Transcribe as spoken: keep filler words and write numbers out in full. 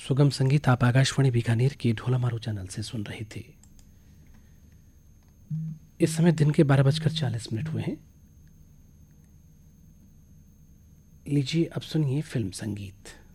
सुगम संगीत आप आकाशवाणी बीकानेर के ढोला मारू चैनल से सुन रहे थे। इस समय दिन के बारह बजकर चालीस मिनट हुए हैं। लीजिए अब सुनिए फिल्म संगीत।